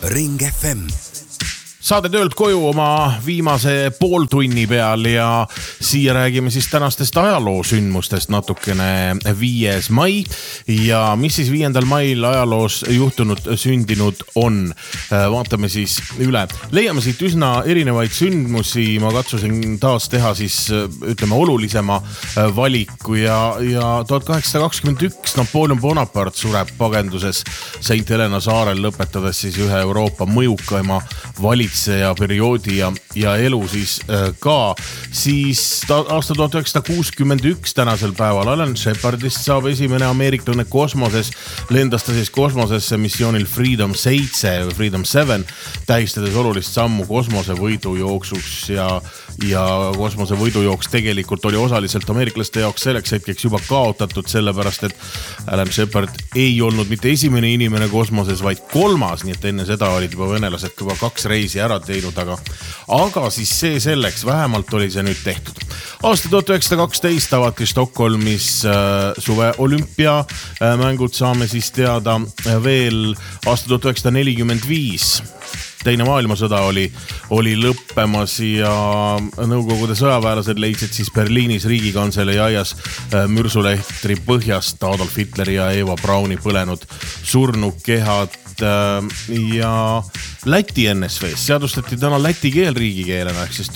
Ring FM. Saade töölt koju oma viimase pooltunni peal ja siia räägime siis tänastest ajaloosündmustest natukene 5. mai ja mis siis 5. mail ajaloos juhtunud, sündinud on. Vaatame siis üle. Leiame siit üsna erinevaid sündmusi, ma katsusin taas teha siis ütleme olulisema valiku ja 1821 Napoleon Bonaparte sureb pagenduses St. Helena saarel, lõpetades siis ühe Euroopa mõjukaima valitseja perioodi ja elu siis ka. Siis aasta 1961 tänasel päeval Alan Shepardist saab esimene ameeriklane kosmoses, lendas ta siis kosmosesse missioonil Freedom 7 või Freedom 7, tähistades olulist sammu kosmosevõidujooksuks ja kosmosevõidujooks tegelikult oli osaliselt ameeriklaste jaoks selleks hetkeks juba kaotatud, sellepärast et Alan Shepard ei olnud mitte esimene inimene kosmoses, vaid 3, nii et enne seda olid juba venelased juba 2 reisi ära teinud, aga siis see selleks, vähemalt oli see nüüd tehtud. Aasta 1912 avati Stockholmis suve olümpia mängud, saame siis teada veel aasta 1945. Teine maailmasõda oli lõppemas ja Nõukogude sõjaväelased leidsid siis Berliinis Riigikantselei aias mürsulehtri põhjast Adolf Hitleri ja Eva Brauni põlenud surnukehad ja Läti NSV-s seadustati täna läti keel riigikeelena, ehk siis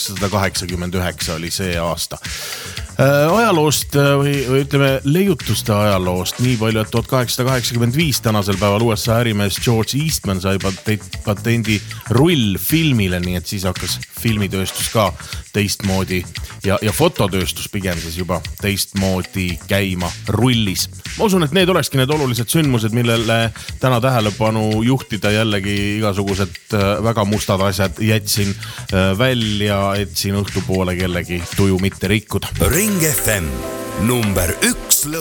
1989 oli see aasta. Ajaloost või ütleme leiutuste ajaloost nii palju, et 1885 tänasel päeval USA ärimees George Eastman sai patendi rullfilmile, nii et siis hakkas filmitööstus ka teistmoodi ja fototööstus pigem siis juba teistmoodi käima rullis. Ma usun, et need olekski need olulised sündmused, millele täna tähelepanu juhtida, jällegi igasugused väga mustad asjad jätsin välja, et siin õhtupoole kellegi tuju mitte rikkuda. Ring FM number 1